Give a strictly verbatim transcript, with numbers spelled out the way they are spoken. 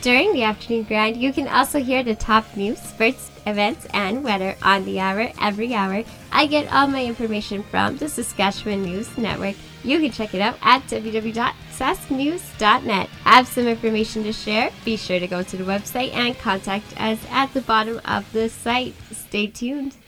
During the afternoon grind, you can also hear the top news, sports, events, and weather on the hour every hour. I get all my information from the Saskatchewan News Network. You can check it out at w w w dot sask news dot net. Have some information to share? Be sure to go to the website and contact us at the bottom of the site. Stay tuned.